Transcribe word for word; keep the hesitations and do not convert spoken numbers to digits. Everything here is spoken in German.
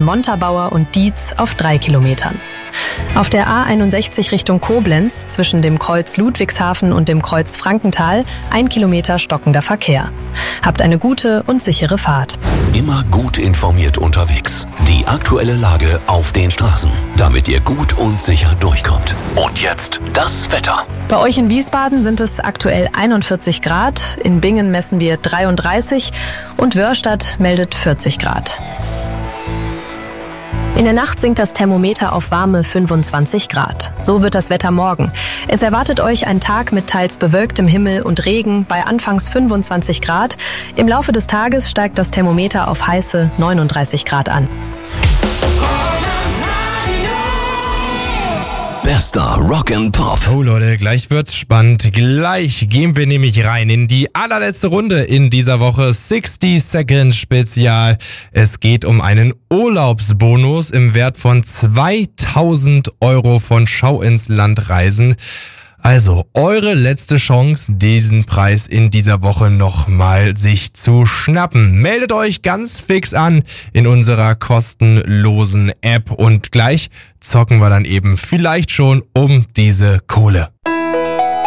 Montabaur und Dietz auf drei Kilometern. Auf der A einundsechzig Richtung Koblenz zwischen dem Kreuz Ludwigshafen und dem Kreuz Frankenthal ein Kilometer stockender Verkehr. Habt eine gute und sichere Fahrt. Immer gut informiert unterwegs. Die aktuelle Lage auf den Straßen, damit ihr gut und sicher durchkommt. Und jetzt das Wetter. Bei euch in Wiesbaden sind es aktuell einundvierzig Grad, in Bingen messen wir dreiunddreißig und Wörrstadt meldet vierzig Grad. In der Nacht sinkt das Thermometer auf warme fünfundzwanzig Grad. So wird das Wetter morgen. Es erwartet euch ein Tag mit teils bewölktem Himmel und Regen bei anfangs fünfundzwanzig Grad. Im Laufe des Tages steigt das Thermometer auf heiße neununddreißig Grad an. Bester Rock and Pop. Oh Leute, gleich wird's spannend. Gleich gehen wir nämlich rein in die allerletzte Runde in dieser Woche. sechzig Second Spezial. Es geht um einen Urlaubsbonus im Wert von zweitausend Euro von Schau ins Land Reisen. Also, eure letzte Chance, diesen Preis in dieser Woche nochmal sich zu schnappen. Meldet euch ganz fix an in unserer kostenlosen App und gleich zocken wir dann eben vielleicht schon um diese Kohle.